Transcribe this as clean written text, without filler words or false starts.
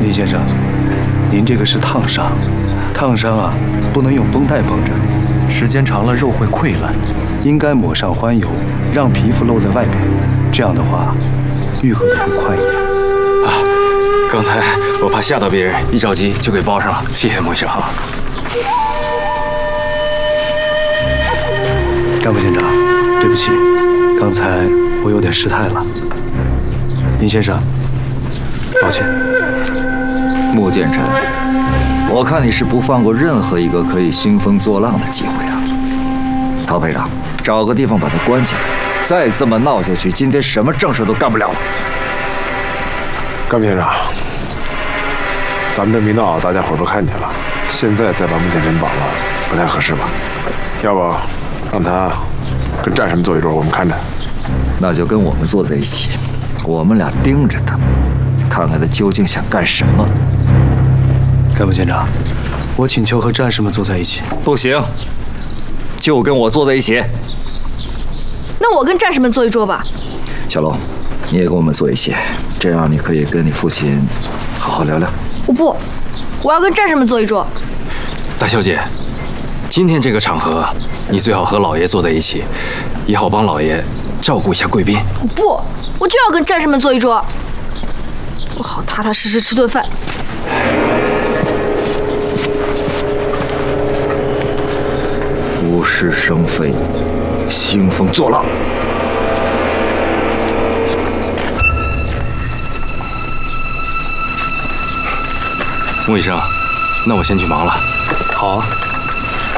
林先生，您这个是烫伤，烫伤啊，不能用绷带绷着，时间长了肉会溃烂，应该抹上欢油，让皮肤露在外边，这样的话，愈合也会快一点。 啊，刚才我怕吓到别人，一着急就给包上了，谢谢穆医生啊。 干部县长，对不起，刚才我有点失态了。林先生，抱歉。 穆剑臣，我看你是不放过任何一个可以兴风作浪的机会啊！曹排长，找个地方把他关起来，再这么闹下去，今天什么正事都干不了了。 干部县长，咱们这么一闹，大家伙都看见了，现在再把穆剑臣绑了，不太合适吧？要不让他跟战士们坐一桌，我们看着。 那就跟我们坐在一起，我们俩盯着他，看看他究竟想干什么。 干部县长，我请求和战士们坐在一起。 不行，就跟我坐在一起。 那我跟战士们坐一桌吧。 小龙，你也跟我们坐一起，这样你可以跟你父亲好好聊聊。 我不，我要跟战士们坐一桌。 大小姐，今天这个场合，你最好和老爷坐在一起，也好帮老爷照顾一下贵宾。 我不，我就要跟战士们坐一桌，我好踏踏实实吃顿饭。 无事生非，兴风作浪。 穆医生，那我先去忙了。 好啊。